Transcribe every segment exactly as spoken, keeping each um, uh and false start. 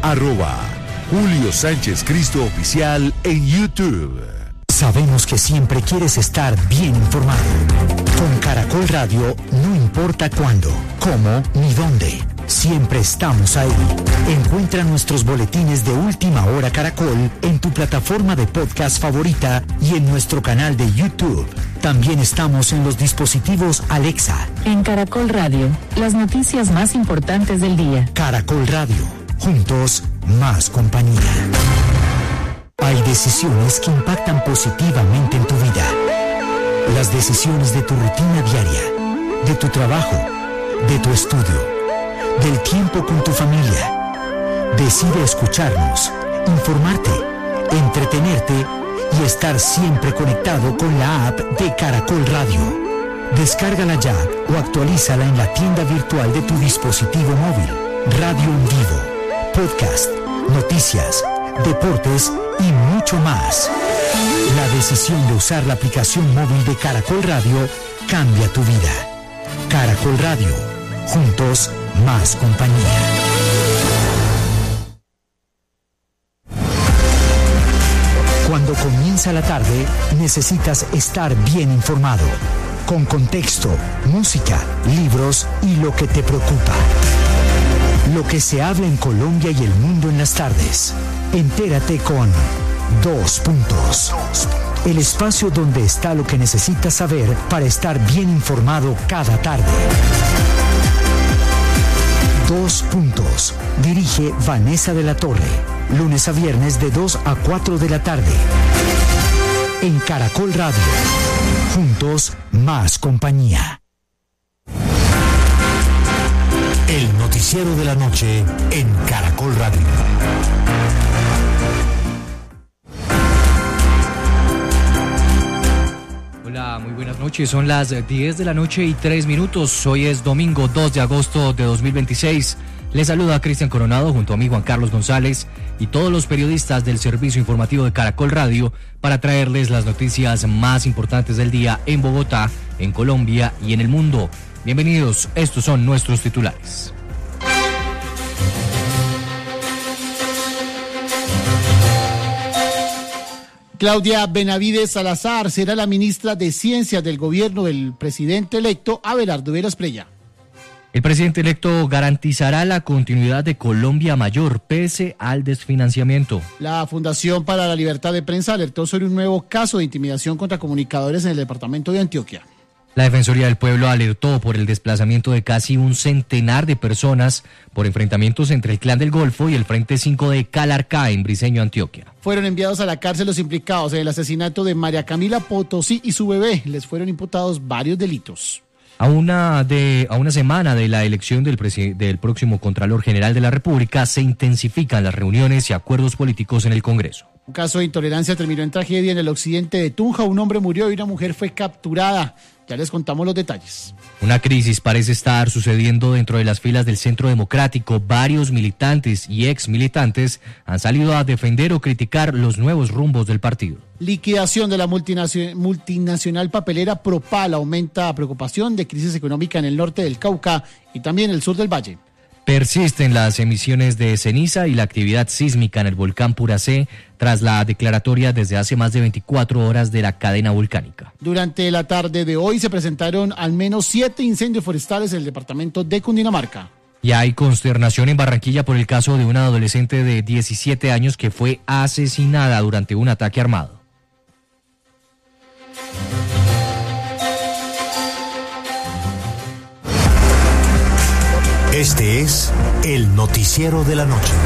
arroba Julio Sánchez Cristo Oficial en YouTube. Sabemos que siempre quieres estar bien informado. Con Caracol Radio no importa cuándo, cómo ni dónde. Siempre estamos ahí. Encuentra nuestros boletines de Última Hora Caracol en tu plataforma de podcast favorita y en nuestro canal de YouTube. También estamos en los dispositivos Alexa. En Caracol Radio, las noticias más importantes del día. Caracol Radio, juntos, más compañía. Hay decisiones que impactan positivamente en tu vida. Las decisiones de tu rutina diaria, de tu trabajo, de tu estudio, del tiempo con tu familia. Decide escucharnos, informarte, entretenerte y estar siempre conectado con la app de Caracol Radio. Descárgala ya o actualízala en la tienda virtual de tu dispositivo móvil. Radio en vivo, podcast, noticias, deportes y mucho más. La decisión de usar la aplicación móvil de Caracol Radio cambia tu vida. Caracol Radio, juntos, más compañía. Cuando comienza la tarde, necesitas estar bien informado, con contexto, música, libros y lo que te preocupa. Lo que se habla en Colombia y el mundo en las tardes. Entérate con Dos Puntos. El espacio donde está lo que necesitas saber para estar bien informado cada tarde. Dos Puntos. Dirige Vanessa de la Torre. Lunes a viernes de dos a cuatro de la tarde. En Caracol Radio. Juntos, más compañía. El noticiero de la noche en Caracol Radio. Hola, muy buenas noches. Son las diez de la noche y tres minutos. Hoy es domingo dos de agosto de dos mil veintiséis. Les saluda Cristian Coronado junto a mí Juan Carlos González y todos los periodistas del servicio informativo de Caracol Radio para traerles las noticias más importantes del día en Bogotá, en Colombia y en el mundo. Bienvenidos, estos son nuestros titulares. Claudia Benavides Salazar será la ministra de Ciencia del gobierno del presidente electo Abelardo Veras Prella. El presidente electo garantizará la continuidad de Colombia Mayor pese al desfinanciamiento. La Fundación para la Libertad de Prensa alertó sobre un nuevo caso de intimidación contra comunicadores en el departamento de Antioquia. La Defensoría del Pueblo alertó por el desplazamiento de casi un centenar de personas por enfrentamientos entre el Clan del Golfo y el Frente cinco de Calarcá en Briceño, Antioquia. Fueron enviados a la cárcel los implicados en el asesinato de María Camila Potosí y su bebé. Les fueron imputados varios delitos. A una, de, a una semana de la elección del, presi- del próximo Contralor General de la República, se intensifican las reuniones y acuerdos políticos en el Congreso. Un caso de intolerancia terminó en tragedia en el occidente de Tunja. Un hombre murió y una mujer fue capturada. Ya les contamos los detalles. Una crisis parece estar sucediendo dentro de las filas del Centro Democrático. Varios militantes y ex militantes han salido a defender o criticar los nuevos rumbos del partido. Liquidación de la multinacional, multinacional papelera Propal aumenta preocupación de crisis económica en el norte del Cauca y también el sur del Valle. Persisten las emisiones de ceniza y la actividad sísmica en el volcán Puracé tras la declaratoria desde hace más de veinticuatro horas de la cadena volcánica. Durante la tarde de hoy se presentaron al menos siete incendios forestales en el departamento de Cundinamarca. Y hay consternación en Barranquilla por el caso de una adolescente de diecisiete años que fue asesinada durante un ataque armado. Este es el noticiero de la noche.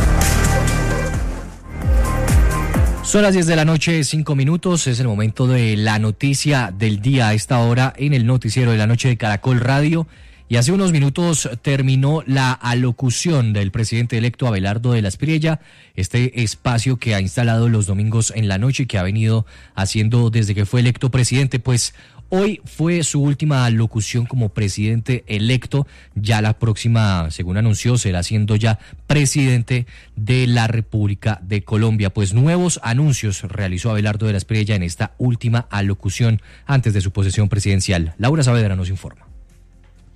Son las diez de la noche, cinco minutos, es el momento de la noticia del día a esta hora en el noticiero de la noche de Caracol Radio. Y hace unos minutos terminó la alocución del presidente electo Abelardo Veras Prella, este espacio que ha instalado los domingos en la noche y que ha venido haciendo desde que fue electo presidente. Pues hoy fue su última alocución como presidente electo. Ya la próxima, según anunció, será siendo ya presidente de la República de Colombia. Pues nuevos anuncios realizó Abelardo Veras Prella en esta última alocución antes de su posesión presidencial. Laura Saavedra nos informa.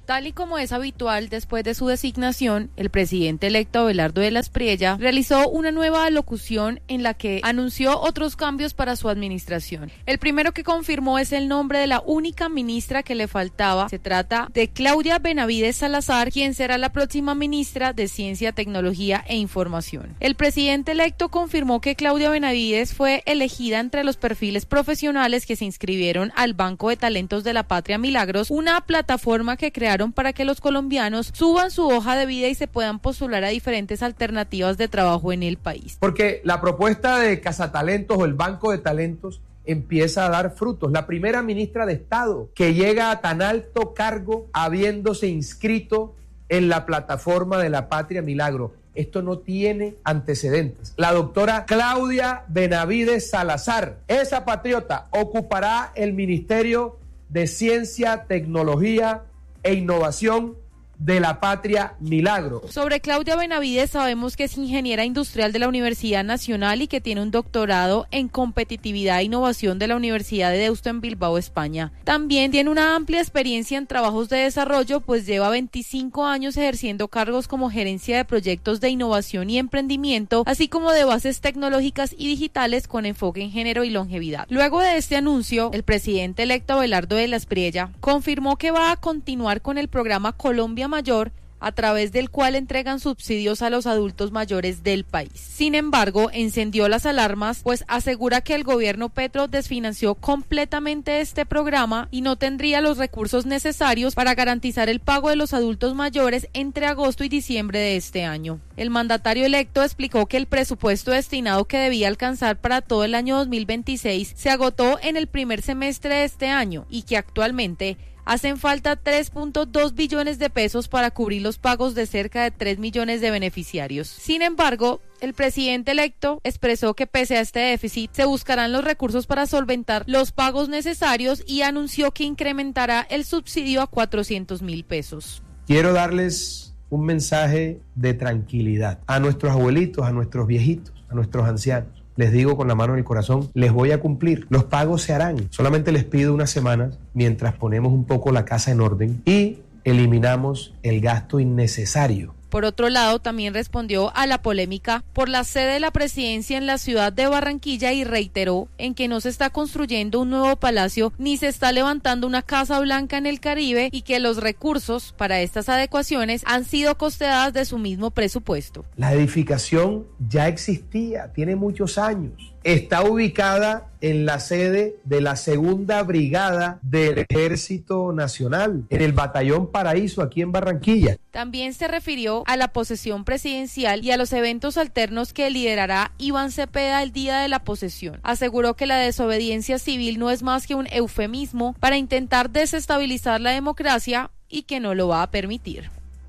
Tal y como es habitual después de su designación, el presidente electo Abelardo de la Espriella realizó una nueva alocución en la que anunció otros cambios para su administración. El primero que confirmó es el nombre de la única ministra que le faltaba. Se trata de Claudia Benavides Salazar, quien será la próxima ministra de Ciencia, Tecnología e Información. El presidente electo confirmó que Claudia Benavides fue elegida entre los perfiles profesionales que se inscribieron al Banco de Talentos de la Patria Milagros, una plataforma que crearon para que los colombianos suban su hoja de vida y se puedan postular a diferentes alternativas de trabajo en el país. Porque la propuesta de Cazatalentos o el Banco de Talentos empieza a dar frutos. La primera ministra de Estado que llega a tan alto cargo habiéndose inscrito en la plataforma de la Patria Milagro. Esto no tiene antecedentes. La doctora Claudia Benavides Salazar, esa patriota, ocupará el Ministerio de Ciencia, Tecnología e Innovación de la Patria Milagro. Sobre Claudia Benavides sabemos que es ingeniera industrial de la Universidad Nacional y que tiene un doctorado en competitividad e innovación de la Universidad de Deusto en Bilbao, España. También tiene una amplia experiencia en trabajos de desarrollo, pues lleva veinticinco años ejerciendo cargos como gerencia de proyectos de innovación y emprendimiento, así como de bases tecnológicas y digitales con enfoque en género y longevidad. Luego de este anuncio, el presidente electo Abelardo de la Espriella confirmó que va a continuar con el programa Colombia Mayor, a través del cual entregan subsidios a los adultos mayores del país. Sin embargo, encendió las alarmas, pues asegura que el gobierno Petro desfinanció completamente este programa y no tendría los recursos necesarios para garantizar el pago de los adultos mayores entre agosto y diciembre de este año. El mandatario electo explicó que el presupuesto destinado que debía alcanzar para todo el año dos mil veintiséis se agotó en el primer semestre de este año y que actualmente hacen falta tres punto dos billones de pesos para cubrir los pagos de cerca de tres millones de beneficiarios. Sin embargo, el presidente electo expresó que pese a este déficit se buscarán los recursos para solventar los pagos necesarios y anunció que incrementará el subsidio a cuatrocientos mil pesos. Quiero darles un mensaje de tranquilidad a nuestros abuelitos, a nuestros viejitos, a nuestros ancianos. Les digo con la mano en el corazón, les voy a cumplir. Los pagos se harán. Solamente les pido unas semanas mientras ponemos un poco la casa en orden y eliminamos el gasto innecesario. Por otro lado, también respondió a la polémica por la sede de la presidencia en la ciudad de Barranquilla y reiteró en que no se está construyendo un nuevo palacio ni se está levantando una Casa Blanca en el Caribe y que los recursos para estas adecuaciones han sido costeadas de su mismo presupuesto. La edificación ya existía, tiene muchos años. Está ubicada en la sede de la Segunda Brigada del Ejército Nacional, en el Batallón Paraíso, aquí en Barranquilla. También se refirió a la posesión presidencial y a los eventos alternos que liderará Iván Cepeda el día de la posesión. Aseguró que la desobediencia civil no es más que un eufemismo para intentar desestabilizar la democracia y que no lo va a permitir.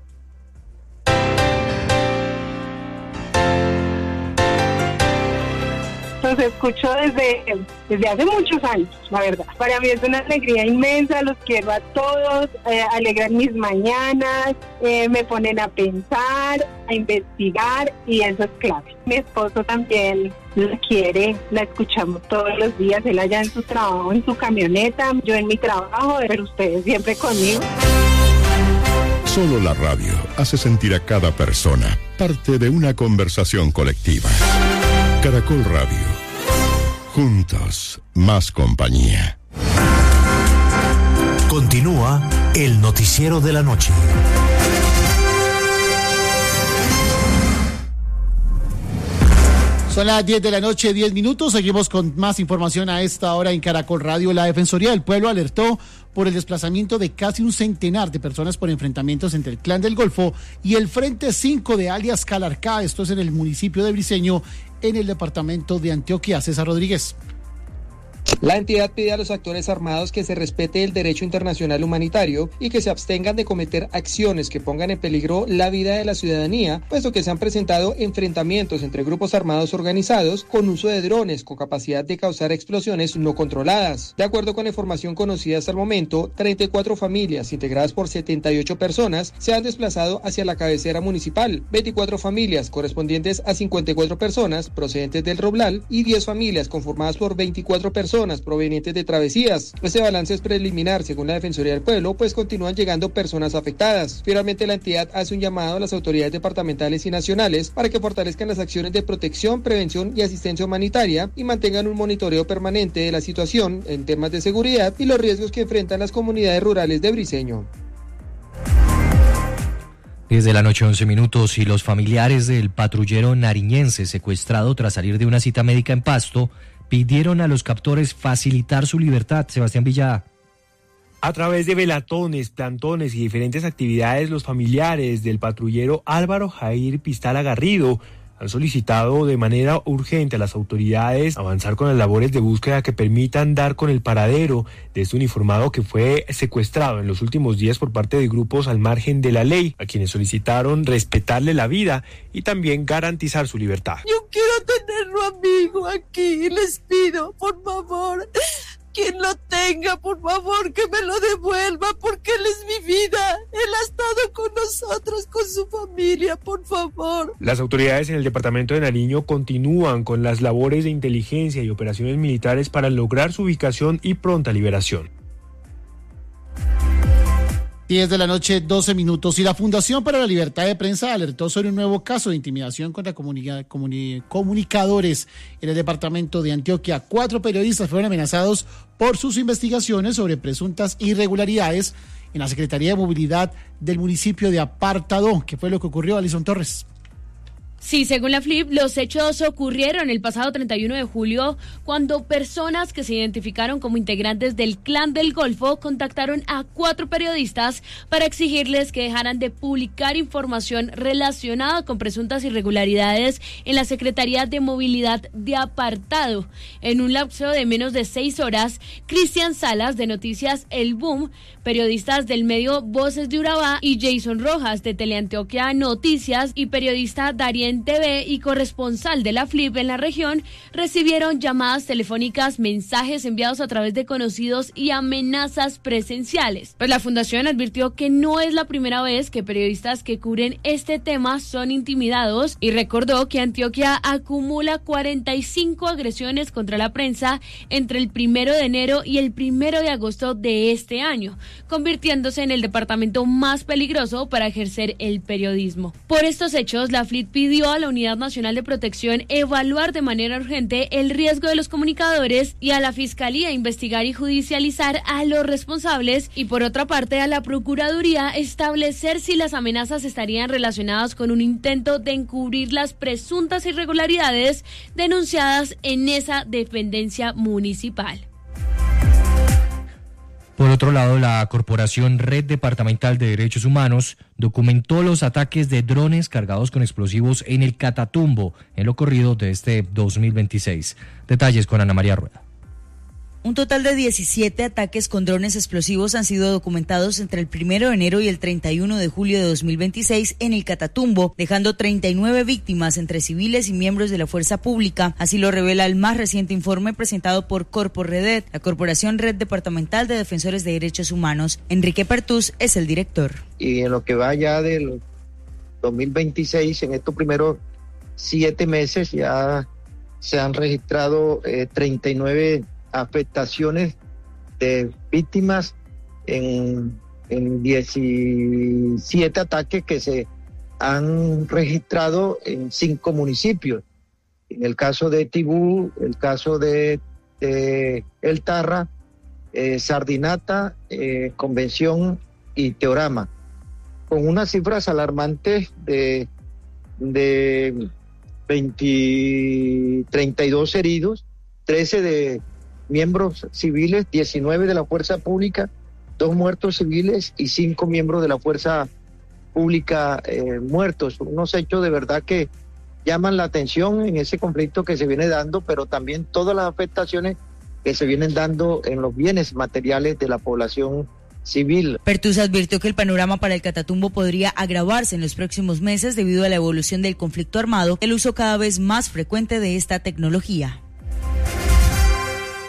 Los escucho desde, desde hace muchos años, la verdad. Para mí es una alegría inmensa, los quiero a todos, eh, alegran mis mañanas, eh, me ponen a pensar, a investigar y eso es clave. Mi esposo también la quiere, la escuchamos todos los días, él allá en su trabajo, en su camioneta, yo en mi trabajo, pero ustedes siempre conmigo. Solo la radio hace sentir a cada persona parte de una conversación colectiva. Caracol Radio. Juntos, más compañía. Continúa el noticiero de la noche. Son las diez de la noche, diez minutos. Seguimos con más información a esta hora en Caracol Radio. La Defensoría del Pueblo alertó por el desplazamiento de casi un centenar de personas por enfrentamientos entre el Clan del Golfo y el Frente cinco de alias Calarcá. Esto es en el municipio de Briceño, en el departamento de Antioquia. César Rodríguez. La entidad pide a los actores armados que se respete el derecho internacional humanitario y que se abstengan de cometer acciones que pongan en peligro la vida de la ciudadanía, puesto que se han presentado enfrentamientos entre grupos armados organizados con uso de drones con capacidad de causar explosiones no controladas. De acuerdo con la información conocida hasta el momento, treinta y cuatro familias integradas por setenta y ocho personas se han desplazado hacia la cabecera municipal, veinticuatro familias correspondientes a cincuenta y cuatro personas procedentes del Roblal y diez familias conformadas por veinticuatro personas personas provenientes de travesías. Este balance es preliminar, según la Defensoría del Pueblo, pues continúan llegando personas afectadas. Finalmente, la entidad hace un llamado a las autoridades departamentales y nacionales para que fortalezcan las acciones de protección, prevención y asistencia humanitaria y mantengan un monitoreo permanente de la situación en temas de seguridad y los riesgos que enfrentan las comunidades rurales de Briceño. Desde la noche once minutos y los familiares del patrullero nariñense secuestrado tras salir de una cita médica en Pasto pidieron a los captores facilitar su libertad. Sebastián Villada. A través de velatones, plantones y diferentes actividades, los familiares del patrullero Álvaro Jair Pistala Garrido han solicitado de manera urgente a las autoridades avanzar con las labores de búsqueda que permitan dar con el paradero de este uniformado que fue secuestrado en los últimos días por parte de grupos al margen de la ley, a quienes solicitaron respetarle la vida y también garantizar su libertad. Yo quiero tenerlo amigo aquí, les pido, por favor. Quien lo tenga, por favor, que me lo devuelva, porque él es mi vida. Él ha estado con nosotros, con su familia, por favor. Las autoridades en el departamento de Nariño continúan con las labores de inteligencia y operaciones militares para lograr su ubicación y pronta liberación. diez de la noche, doce minutos. Y la Fundación para la Libertad de Prensa alertó sobre un nuevo caso de intimidación contra comunica- comuni- comunicadores en el departamento de Antioquia. Cuatro periodistas fueron amenazados por sus investigaciones sobre presuntas irregularidades en la Secretaría de Movilidad del municipio de Apartadó. ¿Qué fue lo que ocurrió, Alison Torres? Sí, según la F L I P, los hechos ocurrieron el pasado treinta y uno de julio cuando personas que se identificaron como integrantes del Clan del Golfo contactaron a cuatro periodistas para exigirles que dejaran de publicar información relacionada con presuntas irregularidades en la Secretaría de Movilidad de Apartado. En un lapso de menos de seis horas, Cristian Salas de Noticias El Boom, periodistas del medio Voces de Urabá y Jason Rojas de Teleantioquia Noticias y periodista Darien T V y corresponsal de la F L I P en la región recibieron llamadas telefónicas, mensajes enviados a través de conocidos y amenazas presenciales. Pues la fundación advirtió que no es la primera vez que periodistas que cubren este tema son intimidados y recordó que Antioquia acumula cuarenta y cinco agresiones contra la prensa entre el primero de enero y el primero de agosto de este año, convirtiéndose en el departamento más peligroso para ejercer el periodismo. Por estos hechos, la F L I P pidió a la Unidad Nacional de Protección evaluar de manera urgente el riesgo de los comunicadores y a la Fiscalía investigar y judicializar a los responsables y por otra parte a la Procuraduría establecer si las amenazas estarían relacionadas con un intento de encubrir las presuntas irregularidades denunciadas en esa dependencia municipal. Por otro lado, la Corporación Red Departamental de Derechos Humanos documentó los ataques de drones cargados con explosivos en el Catatumbo en lo corrido de este dos mil veintiséis. Detalles con Ana María Rueda. Un total de diecisiete ataques con drones explosivos han sido documentados entre el primero de enero y el treinta y uno de julio de dos mil veintiséis en el Catatumbo, dejando treinta y nueve víctimas entre civiles y miembros de la fuerza pública. Así lo revela el más reciente informe presentado por Corporredet, la Corporación Red Departamental de Defensores de Derechos Humanos. Enrique Pertús es el director. Y en lo que va ya del dos mil veintiséis, en estos primeros siete meses ya se han registrado eh, treinta y nueve afectaciones de víctimas en, en diecisiete ataques que se han registrado en cinco municipios. En el caso de Tibú, el caso de, de El Tarra, eh, Sardinata, eh, Convención y Teorama, con unas cifras alarmantes de, de veinte, treinta y dos heridos, trece de miembros civiles, diecinueve de la fuerza pública, dos muertos civiles y cinco miembros de la fuerza pública eh, muertos. Unos hechos de verdad que llaman la atención en ese conflicto que se viene dando, pero también todas las afectaciones que se vienen dando en los bienes materiales de la población civil. Pertús advirtió que el panorama para el Catatumbo podría agravarse en los próximos meses debido a la evolución del conflicto armado, el uso cada vez más frecuente de esta tecnología.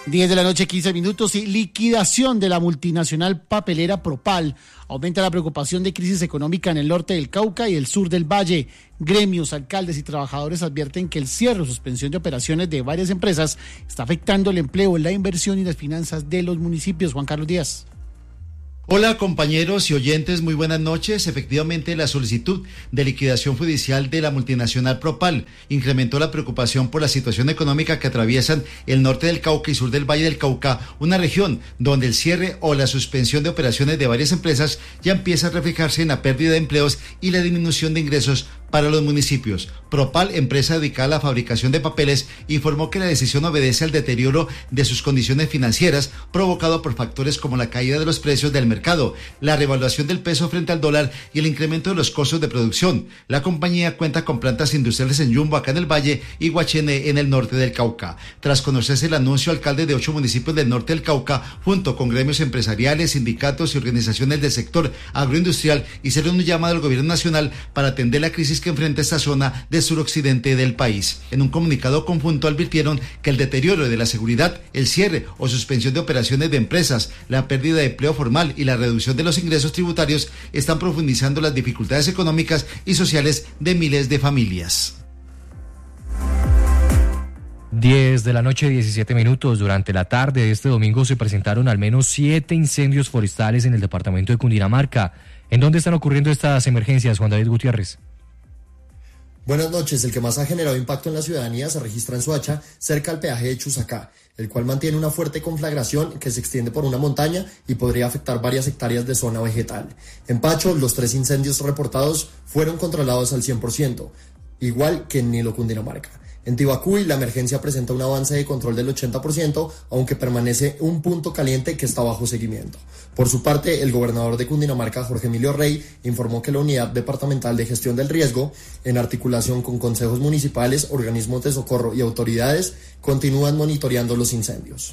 diez de la noche, quince minutos, y liquidación de la multinacional papelera Propal. Aumenta la preocupación de crisis económica en el norte del Cauca y el sur del Valle. Gremios, alcaldes y trabajadores advierten que el cierre o suspensión de operaciones de varias empresas está afectando el empleo, la inversión y las finanzas de los municipios. Juan Carlos Díaz. Hola compañeros y oyentes, muy buenas noches. Efectivamente, la solicitud de liquidación judicial de la multinacional Propal incrementó la preocupación por la situación económica que atraviesan el norte del Cauca y sur del Valle del Cauca, una región donde el cierre o la suspensión de operaciones de varias empresas ya empieza a reflejarse en la pérdida de empleos y la disminución de ingresos para los municipios. Propal, empresa dedicada a la fabricación de papeles, informó que la decisión obedece al deterioro de sus condiciones financieras provocado por factores como la caída de los precios del mercado, la revaluación del peso frente al dólar y el incremento de los costos de producción. La compañía cuenta con plantas industriales en Yumbo, acá en el Valle, y Guachené, en el norte del Cauca. Tras conocerse el anuncio, alcaldes de ocho municipios del norte del Cauca, junto con gremios empresariales, sindicatos y organizaciones del sector agroindustrial, hicieron un llamado al gobierno nacional para atender la crisis que enfrenta esta zona del suroccidente del país. En un comunicado conjunto advirtieron que el deterioro de la seguridad, el cierre o suspensión de operaciones de empresas, la pérdida de empleo formal y la reducción de los ingresos tributarios están profundizando las dificultades económicas y sociales de miles de familias. diez de la noche, diecisiete minutos. Durante la tarde de este domingo se presentaron al menos siete incendios forestales en el departamento de Cundinamarca. ¿En dónde están ocurriendo estas emergencias, Juan David Gutiérrez? Buenas noches. El que más ha generado impacto en la ciudadanía se registra en Soacha, cerca al peaje de Chusacá, el cual mantiene una fuerte conflagración que se extiende por una montaña y podría afectar varias hectáreas de zona vegetal. En Pacho, los tres incendios reportados fueron controlados al cien por ciento, igual que en Nilo, Cundinamarca. En Tibacuy, la emergencia presenta un avance de control del ochenta por ciento, aunque permanece un punto caliente que está bajo seguimiento. Por su parte, el gobernador de Cundinamarca, Jorge Emilio Rey, informó que la Unidad Departamental de Gestión del Riesgo, en articulación con consejos municipales, organismos de socorro y autoridades, continúan monitoreando los incendios.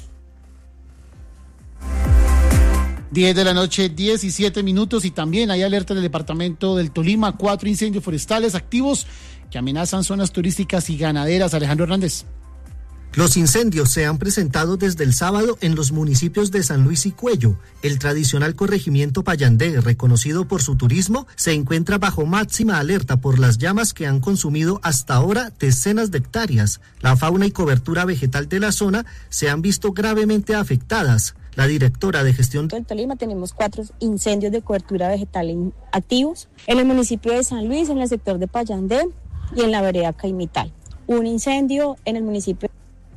diez de la noche, diecisiete minutos, y también hay alerta en el departamento del Tolima, cuatro incendios forestales activos que amenazan zonas turísticas y ganaderas. Alejandro Hernández. Los incendios se han presentado desde el sábado en los municipios de San Luis y Cuello. El tradicional corregimiento Payandé, reconocido por su turismo, se encuentra bajo máxima alerta por las llamas que han consumido hasta ahora decenas de hectáreas. La fauna y cobertura vegetal de la zona se han visto gravemente afectadas. La directora de gestión del Tolima tenemos cuatro incendios de cobertura vegetal activos en el municipio de San Luis, en el sector de Payandé y en la vereda Caimital. Un incendio en el municipio.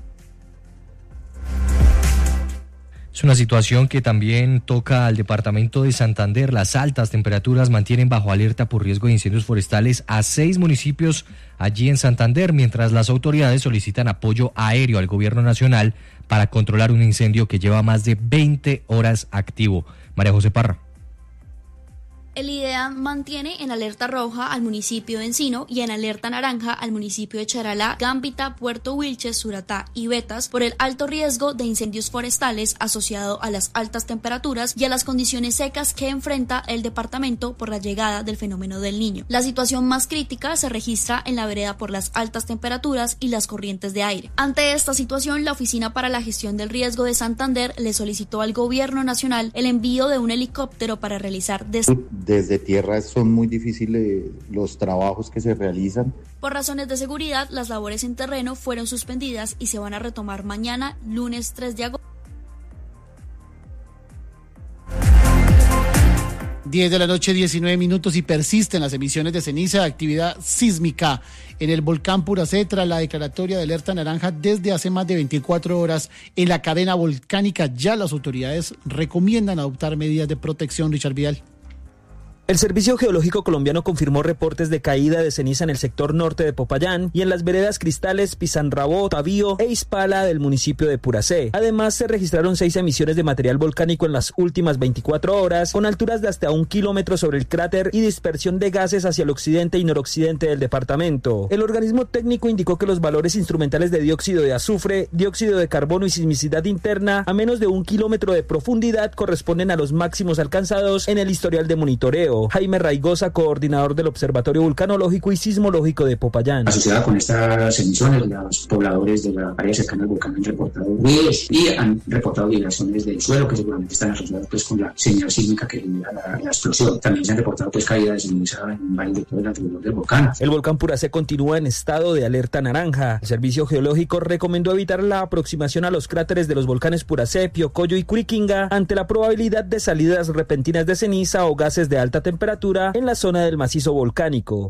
Es una situación que también toca al departamento de Santander. Las altas temperaturas mantienen bajo alerta por riesgo de incendios forestales a seis municipios allí en Santander, mientras las autoridades solicitan apoyo aéreo al gobierno nacional para controlar un incendio que lleva más de veinte horas activo. María José Parra. El IDEA mantiene en alerta roja al municipio de Encino y en alerta naranja al municipio de Charalá, Gambita, Puerto Wilches, Suratá y Betas por el alto riesgo de incendios forestales asociado a las altas temperaturas y a las condiciones secas que enfrenta el departamento por la llegada del fenómeno del Niño. La situación más crítica se registra en la vereda por las altas temperaturas y las corrientes de aire. Ante esta situación, la Oficina para la Gestión del Riesgo de Santander le solicitó al gobierno nacional el envío de un helicóptero para realizar des- Desde tierra son muy difíciles los trabajos que se realizan. Por razones de seguridad, las labores en terreno fueron suspendidas y se van a retomar mañana, lunes tres de agosto. diez de la noche, diecinueve minutos, y persisten las emisiones de ceniza de actividad sísmica en el volcán Puracé tras la declaratoria de alerta naranja desde hace más de veinticuatro horas en la cadena volcánica. Ya las autoridades recomiendan adoptar medidas de protección. Richard Vidal. El Servicio Geológico Colombiano confirmó reportes de caída de ceniza en el sector norte de Popayán y en las veredas Cristales, Pizanrabó, Tavío e Ispala del municipio de Puracé. Además, se registraron seis emisiones de material volcánico en las últimas veinticuatro horas, con alturas de hasta un kilómetro sobre el cráter y dispersión de gases hacia el occidente y noroccidente del departamento. El organismo técnico indicó que los valores instrumentales de dióxido de azufre, dióxido de carbono y sismicidad interna a menos de un kilómetro de profundidad corresponden a los máximos alcanzados en el historial de monitoreo. Encino. Jaime Raigosa, coordinador del Observatorio Vulcanológico y Sismológico de Popayán. Asociada con estas emisiones, los pobladores de la área cercana al volcán han reportado ruidos y han reportado vibraciones del suelo que seguramente están asociadas pues, con la señal sísmica que genera la, la explosión. También se han reportado pues, caídas de ceniza en varios de todo el alrededor del volcán. El volcán Puracé continúa en estado de alerta naranja. El Servicio Geológico recomendó evitar la aproximación a los cráteres de los volcanes Puracé, Piocoyo y Curiquinga ante la probabilidad de salidas repentinas de ceniza o gases de alta temperatura en la zona del macizo volcánico.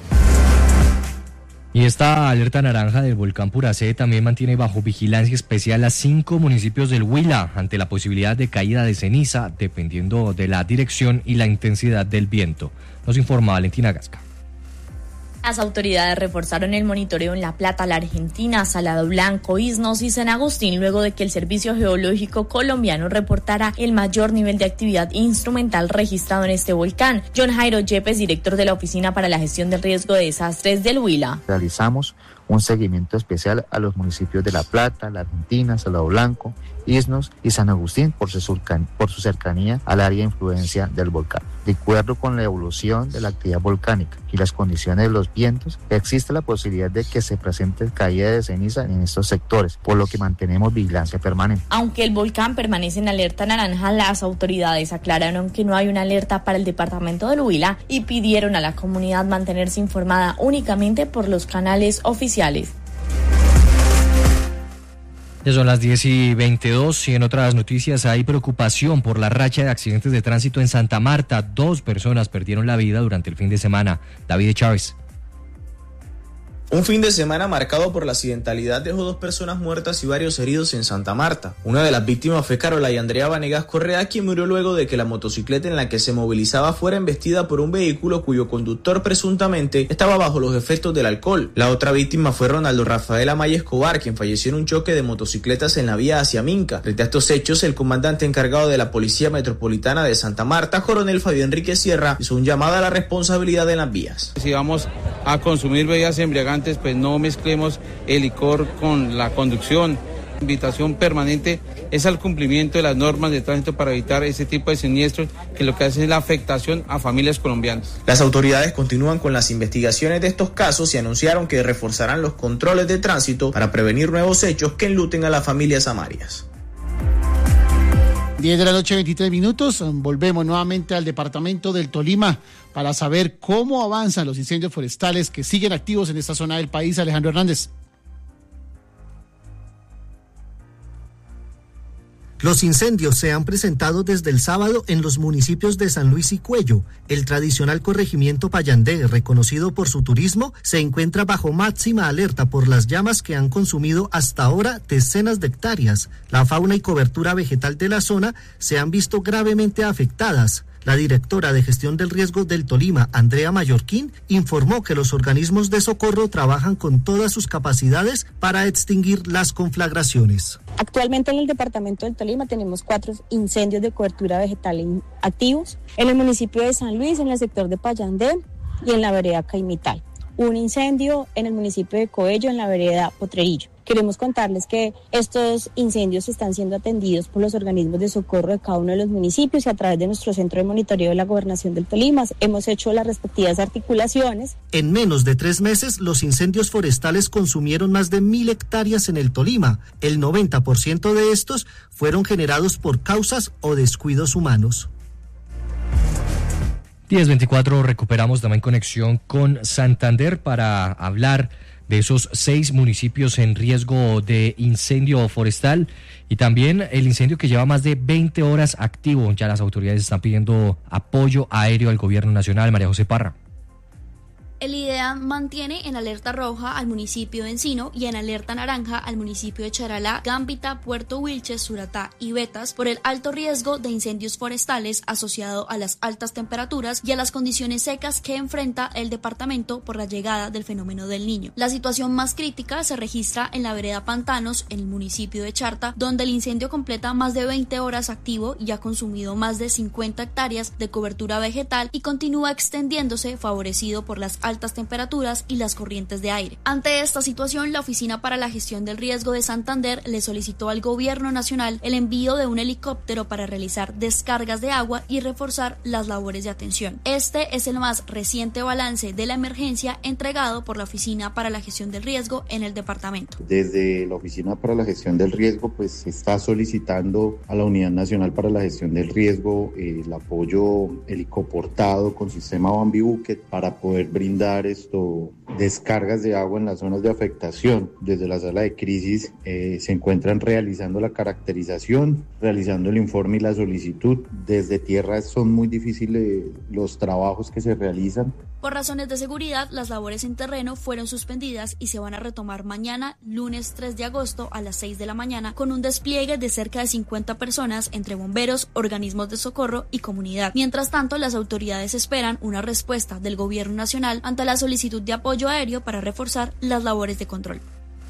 Y esta alerta naranja del volcán Puracé también mantiene bajo vigilancia especial a cinco municipios del Huila ante la posibilidad de caída de ceniza dependiendo de la dirección y la intensidad del viento. Nos informa Valentina Gasca. Las autoridades reforzaron el monitoreo en La Plata, La Argentina, Salado Blanco, Isnos y San Agustín luego de que el Servicio Geológico colombiano reportara el mayor nivel de actividad instrumental registrado en este volcán. John Jairo Yepes, director de la Oficina para la Gestión del Riesgo de Desastres del Huila. Realizamos un seguimiento especial a los municipios de La Plata, La Argentina, Salado Blanco, Isnos y San Agustín por su, surcan, por su cercanía al área de influencia del volcán. De acuerdo con la evolución de la actividad volcánica y las condiciones de los vientos, existe la posibilidad de que se presente caída de ceniza en estos sectores, por lo que mantenemos vigilancia permanente. Aunque el volcán permanece en alerta naranja, las autoridades aclararon que no hay una alerta para el departamento del Huila y pidieron a la comunidad mantenerse informada únicamente por los canales oficiales. Ya son las diez y veintidós y en otras noticias hay preocupación por la racha de accidentes de tránsito en Santa Marta. Dos personas perdieron la vida durante el fin de semana. David Chávez. Un fin de semana marcado por la accidentalidad dejó dos personas muertas y varios heridos en Santa Marta. Una de las víctimas fue Carola y Andrea Vanegas Correa, quien murió luego de que la motocicleta en la que se movilizaba fuera embestida por un vehículo cuyo conductor presuntamente estaba bajo los efectos del alcohol. La otra víctima fue Ronaldo Rafael Amaya Escobar, quien falleció en un choque de motocicletas en la vía hacia Minca. Frente a estos hechos, el comandante encargado de la Policía Metropolitana de Santa Marta, coronel Fabio Enrique Sierra, hizo un llamado a la responsabilidad en las vías. Si vamos a consumir bebidas embriagantes, pues no mezclemos el licor con la conducción. Invitación permanente es al cumplimiento de las normas de tránsito para evitar ese tipo de siniestros que lo que hacen es la afectación a familias colombianas. Las autoridades continúan con las investigaciones de estos casos y anunciaron que reforzarán los controles de tránsito para prevenir nuevos hechos que enluten a las familias amarias. diez de la noche, veintitrés minutos. Volvemos nuevamente al departamento del Tolima para saber cómo avanzan los incendios forestales que siguen activos en esta zona del país. Alejandro Hernández. Los incendios se han presentado desde el sábado en los municipios de San Luis y Cuello. El tradicional corregimiento Payandé, reconocido por su turismo, se encuentra bajo máxima alerta por las llamas que han consumido hasta ahora decenas de hectáreas. La fauna y cobertura vegetal de la zona se han visto gravemente afectadas. La directora de Gestión del Riesgo del Tolima, Andrea Mallorquín, informó que los organismos de socorro trabajan con todas sus capacidades para extinguir las conflagraciones. Actualmente en el departamento del Tolima tenemos cuatro incendios de cobertura vegetal activos, en el municipio de San Luis, en el sector de Payandé y en la vereda Caimital. Un incendio en el municipio de Coello, en la vereda Potrerillo. Queremos contarles que estos incendios están siendo atendidos por los organismos de socorro de cada uno de los municipios y a través de nuestro centro de monitoreo de la Gobernación del Tolima hemos hecho las respectivas articulaciones. En menos de tres meses, los incendios forestales consumieron más de mil hectáreas en el Tolima. El noventa por ciento de estos fueron generados por causas o descuidos humanos. diez veinticuatro, recuperamos también conexión con Santander para hablar de esos seis municipios en riesgo de incendio forestal y también el incendio que lleva más de veinte horas activo. Ya las autoridades están pidiendo apoyo aéreo al gobierno nacional. María José Parra. El IDEA mantiene en alerta roja al municipio de Encino y en alerta naranja al municipio de Charalá, Gambita, Puerto Wilches, Suratá y Betas por el alto riesgo de incendios forestales asociado a las altas temperaturas y a las condiciones secas que enfrenta el departamento por la llegada del fenómeno del Niño. La situación más crítica se registra en la vereda Pantanos, en el municipio de Charta, donde el incendio completa más de veinte horas activo y ha consumido más de cincuenta hectáreas de cobertura vegetal y continúa extendiéndose favorecido por las altas temperaturas y las corrientes de aire. Ante esta situación, la Oficina para la Gestión del Riesgo de Santander le solicitó al Gobierno Nacional el envío de un helicóptero para realizar descargas de agua y reforzar las labores de atención. Este es el más reciente balance de la emergencia entregado por la Oficina para la Gestión del Riesgo en el departamento. Desde la Oficina para la Gestión del Riesgo, pues se está solicitando a la Unidad Nacional para la Gestión del Riesgo eh, el apoyo helicoportado con sistema Bambi Bucket para poder brindar esto descargas de agua en las zonas de afectación. Desde la sala de crisis eh, se encuentran realizando la caracterización, realizando el informe y la solicitud. Desde tierra son muy difíciles los trabajos que se realizan. Por razones de seguridad, las labores en terreno fueron suspendidas y se van a retomar mañana, lunes tres de agosto a las seis de la mañana, con un despliegue de cerca de cincuenta personas entre bomberos, organismos de socorro y comunidad. Mientras tanto, las autoridades esperan una respuesta del Gobierno Nacional ante la solicitud de apoyo aéreo para reforzar las labores de control.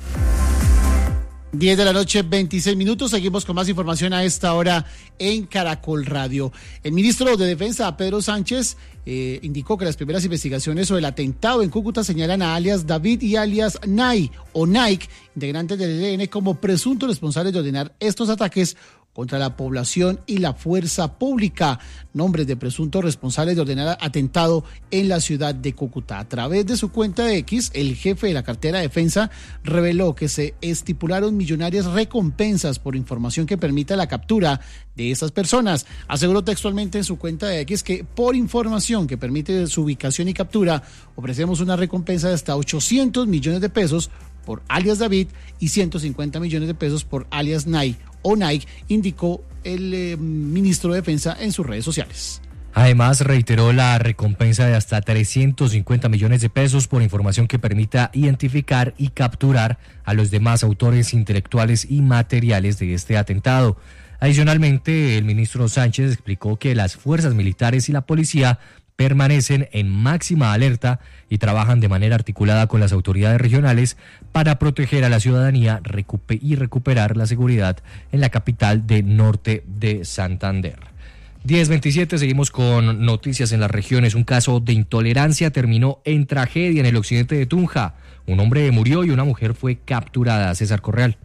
diez de la noche, veintiséis minutos. Seguimos con más información a esta hora en Caracol Radio. El ministro de Defensa, Pedro Sánchez, eh, indicó que las primeras investigaciones sobre el atentado en Cúcuta señalan a alias David y alias Nay o Nike, integrantes del E L N, como presuntos responsables de ordenar estos ataques contra la población y la fuerza pública, nombres de presuntos responsables de ordenar atentado en la ciudad de Cúcuta. A través de su cuenta de X, el jefe de la cartera de defensa reveló que se estipularon millonarias recompensas por información que permita la captura de esas personas. Aseguró textualmente en su cuenta de X que por información que permite su ubicación y captura, ofrecemos una recompensa de hasta ochocientos millones de pesos por alias David y ciento cincuenta millones de pesos por alias Nike o Nike, indicó el eh, ministro de Defensa en sus redes sociales. Además, reiteró la recompensa de hasta trescientos cincuenta millones de pesos por información que permita identificar y capturar a los demás autores intelectuales y materiales de este atentado. Adicionalmente, el ministro Sánchez explicó que las fuerzas militares y la policía permanecen en máxima alerta y trabajan de manera articulada con las autoridades regionales para proteger a la ciudadanía y recuperar la seguridad en la capital del norte de Santander. diez veintisiete, seguimos con noticias en las regiones. Un caso de intolerancia terminó en tragedia en el occidente de Tunja. Un hombre murió y una mujer fue capturada. César Correal.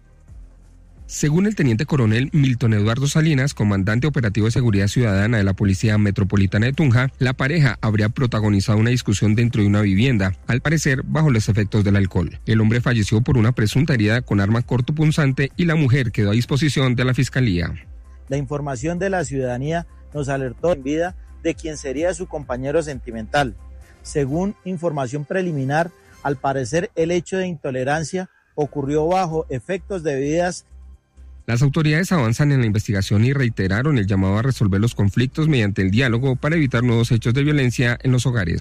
Según el teniente coronel Milton Eduardo Salinas, comandante operativo de seguridad ciudadana de la Policía Metropolitana de Tunja, la pareja habría protagonizado una discusión dentro de una vivienda, al parecer bajo los efectos del alcohol. El hombre falleció por una presunta herida con arma cortopunzante y la mujer quedó a disposición de la fiscalía. La información de la ciudadanía nos alertó en vida de quién sería su compañero sentimental. Según información preliminar, al parecer el hecho de intolerancia ocurrió bajo efectos de bebidas. Las autoridades avanzan en la investigación y reiteraron el llamado a resolver los conflictos mediante el diálogo para evitar nuevos hechos de violencia en los hogares.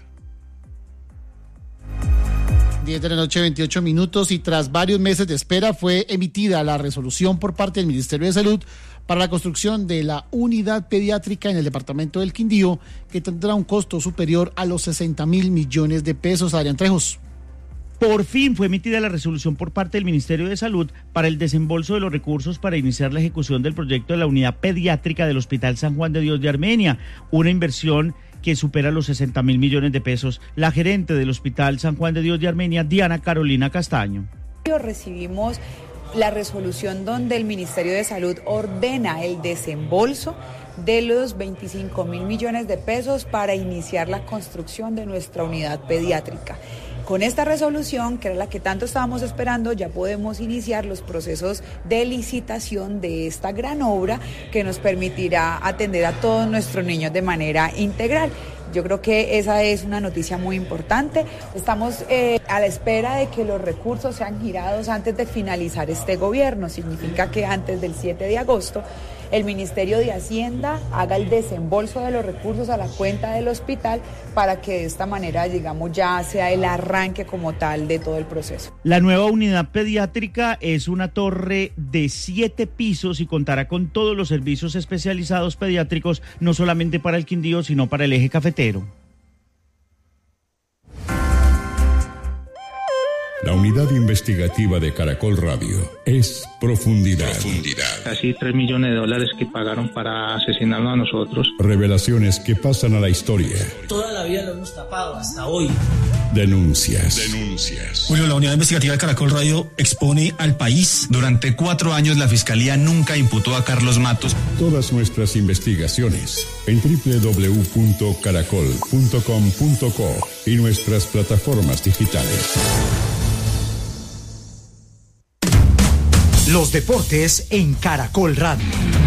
diez de la noche, veintiocho minutos, y tras varios meses de espera fue emitida la resolución por parte del Ministerio de Salud para la construcción de la unidad pediátrica en el departamento del Quindío, que tendrá un costo superior a los sesenta mil millones de pesos. Adrián Trejos. Por fin fue emitida la resolución por parte del Ministerio de Salud para el desembolso de los recursos para iniciar la ejecución del proyecto de la unidad pediátrica del Hospital San Juan de Dios de Armenia, una inversión que supera los sesenta mil millones de pesos. La gerente del Hospital San Juan de Dios de Armenia, Diana Carolina Castaño. Recibimos la resolución donde el Ministerio de Salud ordena el desembolso de los veinticinco mil millones de pesos para iniciar la construcción de nuestra unidad pediátrica. Con esta resolución, que era la que tanto estábamos esperando, ya podemos iniciar los procesos de licitación de esta gran obra que nos permitirá atender a todos nuestros niños de manera integral. Yo creo que esa es una noticia muy importante. Estamos eh, a la espera de que los recursos sean girados antes de finalizar este gobierno. Significa que antes del siete de agosto el Ministerio de Hacienda haga el desembolso de los recursos a la cuenta del hospital para que de esta manera, digamos, ya sea el arranque como tal de todo el proceso. La nueva unidad pediátrica es una torre de siete pisos y contará con todos los servicios especializados pediátricos, no solamente para el Quindío, sino para el eje cafetero. La unidad investigativa de Caracol Radio es Profundidad. Profundidad. Casi tres millones de dólares que pagaron para asesinarnos a nosotros. Revelaciones que pasan a la historia. Toda la vida lo hemos tapado hasta hoy. Denuncias. Denuncias. Julio, la unidad investigativa de Caracol Radio expone al país. Durante cuatro años la Fiscalía nunca imputó a Carlos Matos. Todas nuestras investigaciones en doble u doble u doble u punto caracol punto com punto co y nuestras plataformas digitales. Los deportes en Caracol Radio.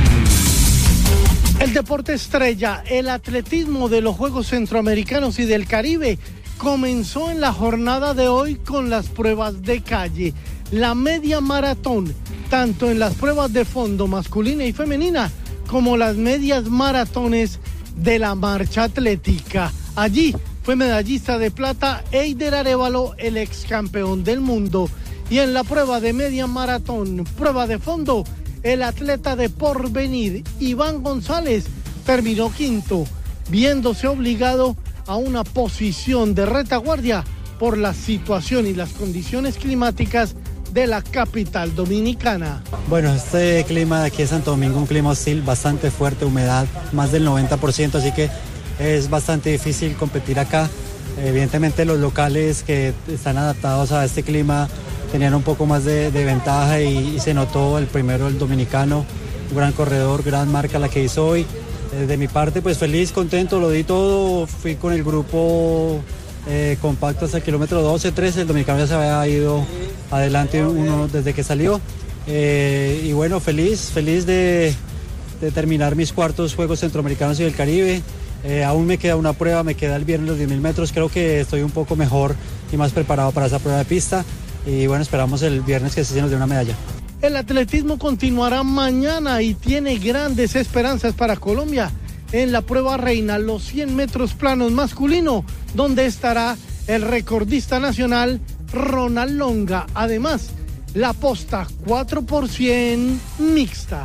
El deporte estrella, el atletismo de los Juegos Centroamericanos y del Caribe, comenzó en la jornada de hoy con las pruebas de calle. La media maratón, tanto en las pruebas de fondo masculina y femenina, como las medias maratones de la marcha atlética. Allí fue medallista de plata Eider Arévalo, el ex campeón del mundo. Y en la prueba de media maratón, prueba de fondo, el atleta de porvenir, Iván González, terminó quinto, viéndose obligado a una posición de retaguardia por la situación y las condiciones climáticas de la capital dominicana. Bueno, este clima de aquí de Santo Domingo, un clima hostil, bastante fuerte, humedad, más del noventa por ciento, así que es bastante difícil competir acá. Evidentemente los locales que están adaptados a este clima tenían un poco más de, de ventaja y, y se notó el primero, el dominicano, un gran corredor, gran marca la que hizo hoy. Eh, de mi parte, pues feliz, contento, lo di todo, fui con el grupo eh, compacto hasta el kilómetro doce, trece, el dominicano ya se había ido adelante uno desde que salió. Eh, y bueno, feliz, feliz de, de terminar mis cuartos Juegos Centroamericanos y del Caribe. Eh, aún me queda una prueba, me queda el viernes los diez mil metros, creo que estoy un poco mejor y más preparado para esa prueba de pista. Y bueno, esperamos el viernes que se nos dé una medalla. El atletismo continuará mañana y tiene grandes esperanzas para Colombia en la prueba reina, los cien metros planos masculino, donde estará el recordista nacional Ronald Longa. Además, la posta cuatro por cien mixta.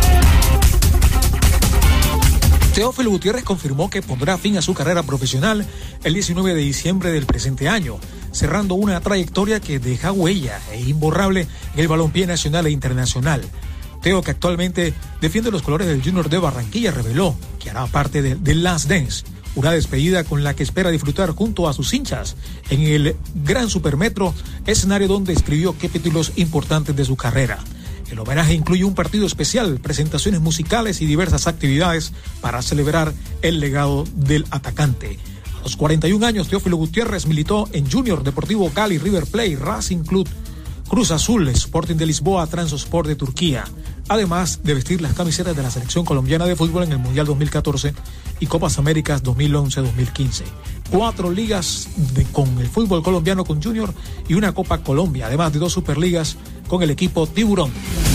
Teófilo Gutiérrez confirmó que pondrá fin a su carrera profesional el diecinueve de diciembre del presente año, cerrando una trayectoria que deja huella e imborrable en el balompié nacional e internacional. Teo, que actualmente defiende los colores del Junior de Barranquilla, reveló que hará parte de The Last Dance, una despedida con la que espera disfrutar junto a sus hinchas en el Gran Supermetro, escenario donde escribió capítulos importantes de su carrera. El homenaje incluye un partido especial, presentaciones musicales y diversas actividades para celebrar el legado del atacante. A los cuarenta y un años, Teófilo Gutiérrez militó en Junior, Deportivo Cali, River Plate, Racing Club, Cruz Azul, Sporting de Lisboa, Transport de Turquía, además de vestir las camisetas de la selección colombiana de fútbol en el Mundial dos mil catorce y Copas Américas dos mil once a dos mil quince. Cuatro ligas de, con el fútbol colombiano con Junior y una Copa Colombia, además de dos Superligas con el equipo Tiburón.